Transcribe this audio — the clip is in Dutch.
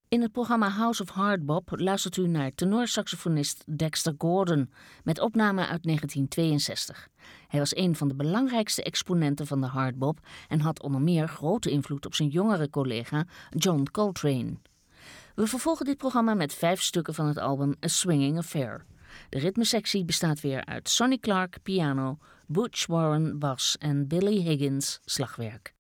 In het programma House of Hardbop luistert u naar tenorsaxofonist Dexter Gordon met opname uit 1962. Hij was een van de belangrijkste exponenten van de hardbop en had onder meer grote invloed op zijn jongere collega John Coltrane. We vervolgen dit programma met 5 stukken van het album A Swinging Affair. De ritmesectie bestaat weer uit Sonny Clark piano, Butch Warren bas en Billy Higgins slagwerk.